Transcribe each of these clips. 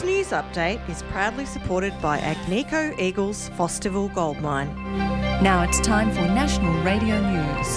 This news update is proudly supported by Agnico Eagles Fosterville Gold Mine. Now it's time for National Radio News.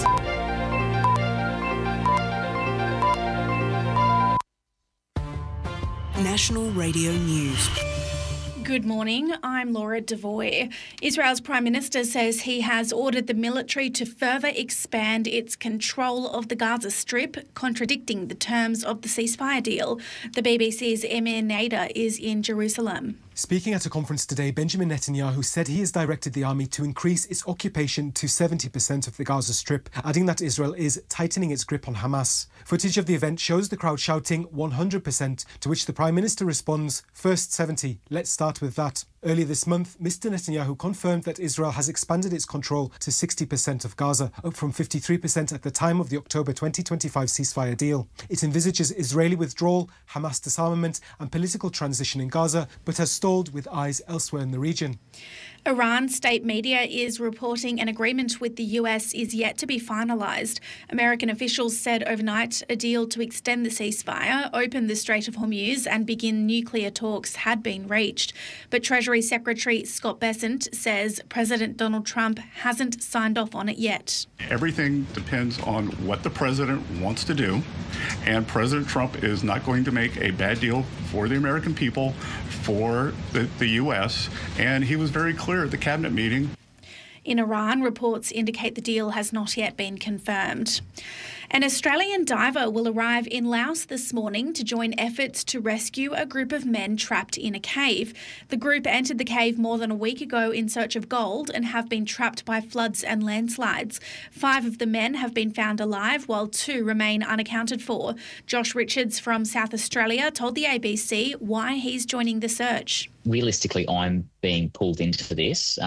National Radio News. Good morning, I'm Laura Devoy. Israel's Prime Minister says he has ordered the military to further expand its control of the Gaza Strip, contradicting the terms of the ceasefire deal. The BBC's Emir Nader is in Jerusalem. Speaking at a conference today, Benjamin Netanyahu said he has directed the army to increase its occupation to 70% of the Gaza Strip, adding that Israel is tightening its grip on Hamas. Footage of the event shows the crowd shouting 100%, to which the Prime Minister responds, "First 70, let's start with that." Earlier this month, Mr. Netanyahu confirmed that Israel has expanded its control to 60% of Gaza, up from 53% at the time of the October 2025 ceasefire deal. It envisages Israeli withdrawal, Hamas disarmament and political transition in Gaza, but has stalled with eyes elsewhere in the region. Iran state media is reporting an agreement with the US is yet to be finalised. American officials said overnight a deal to extend the ceasefire, open the Strait of Hormuz and begin nuclear talks had been reached. But Treasury Secretary Scott Bessent says President Donald Trump hasn't signed off on it yet. Everything depends on what the president wants to do, and President Trump is not going to make a bad deal for the American people, for the U.S., and he was very clear at the cabinet meeting. In Iran, reports indicate the deal has not yet been confirmed. An Australian diver will arrive in Laos this morning to join efforts to rescue a group of men trapped in a cave. The group entered the cave more than a week ago in search of gold and have been trapped by floods and landslides. 5 of the men have been found alive, while 2 remain unaccounted for. Josh Richards from South Australia told the ABC why he's joining the search. Realistically, I'm being pulled into this,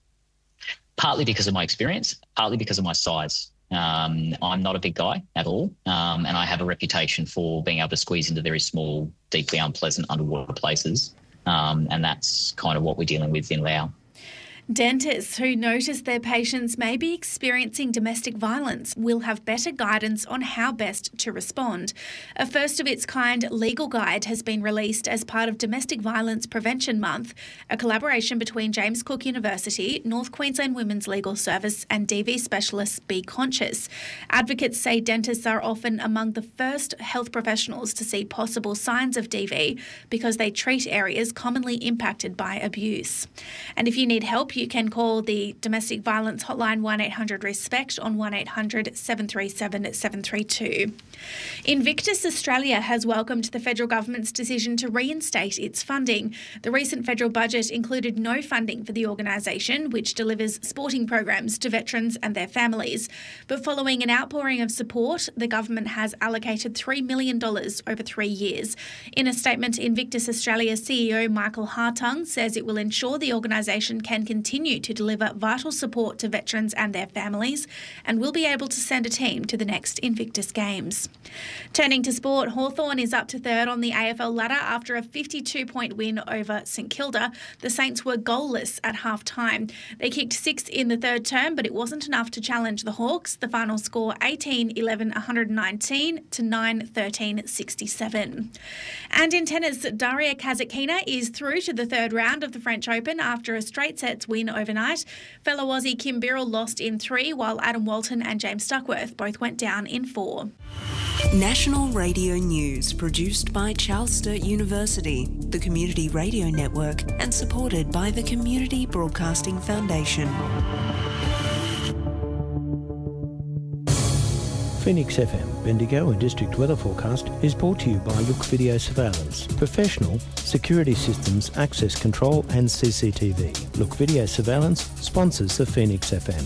partly because of my experience, partly because of my size. I'm not a big guy at all, and I have a reputation for being able to squeeze into very small, deeply unpleasant underwater places, and that's kind of what we're dealing with in Laos. Dentists who notice their patients may be experiencing domestic violence will have better guidance on how best to respond. A first-of-its-kind legal guide has been released as part of Domestic Violence Prevention Month, a collaboration between James Cook University, North Queensland Women's Legal Service and DV specialists Be Conscious. Advocates say dentists are often among the first health professionals to see possible signs of DV because they treat areas commonly impacted by abuse. And if you need help, you can call the Domestic Violence Hotline 1800-RESPECT on 1800-737-732. Invictus Australia has welcomed the federal government's decision to reinstate its funding. The recent federal budget included no funding for the organisation, which delivers sporting programs to veterans and their families. But following an outpouring of support, the government has allocated $3 million over 3 years. In a statement, Invictus Australia CEO Michael Hartung says it will ensure the organisation can continue to deliver vital support to veterans and their families and will be able to send a team to the next Invictus Games. Turning to sport, Hawthorn is up to third on the AFL ladder after a 52-point win over St Kilda. The Saints were goalless at half-time. They kicked 6 in the third term, but it wasn't enough to challenge the Hawks. The final score 18-11-119 to 9-13-67. And in tennis, Daria Kasatkina is through to the third round of the French Open after a straight sets win overnight. Fellow Aussie Kim Birrell lost in 3, while Adam Walton and James Duckworth both went down in 4. National Radio News, produced by Charles Sturt University, the Community Radio Network, and supported by the Community Broadcasting Foundation. Phoenix FM, Bendigo and District Weather Forecast is brought to you by Look Video Surveillance, professional security systems, access control and CCTV. Look Video Surveillance sponsors the Phoenix FM.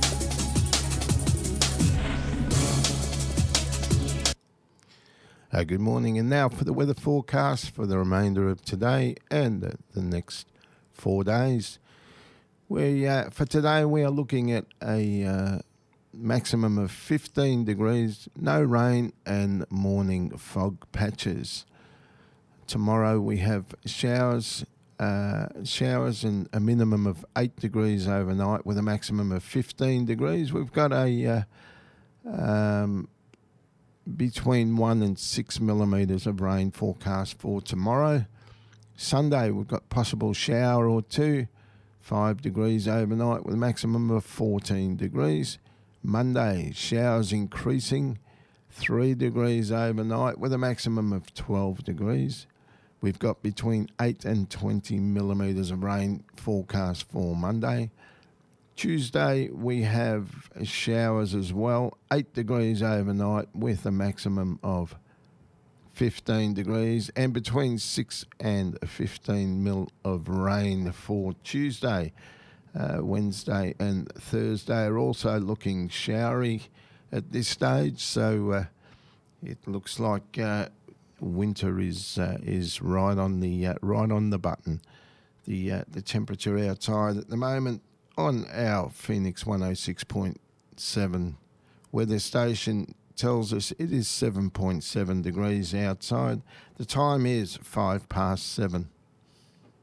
Good morning, and now for the weather forecast for the remainder of today and the next 4 days. For today we are looking at a maximum of 15 degrees, no rain and morning fog patches. Tomorrow we have showers and a minimum of 8 degrees overnight with a maximum of 15 degrees. We've got a between 1 and 6 millimetres of rain forecast for tomorrow. Sunday, we've got possible shower or two, 5 degrees overnight with a maximum of 14 degrees. Monday, showers increasing, 3 degrees overnight with a maximum of 12 degrees. We've got between 8 and 20 millimetres of rain forecast for Monday. Tuesday, we have showers as well, 8 degrees overnight with a maximum of 15 degrees and between 6 and 15 mil of rain for Tuesday. Wednesday and Thursday are also looking showery at this stage, so it looks like winter is right on the button. The temperature outside at the moment on our Phoenix 106.7 weather station tells us it is 7.7 degrees outside. The time is 7:05.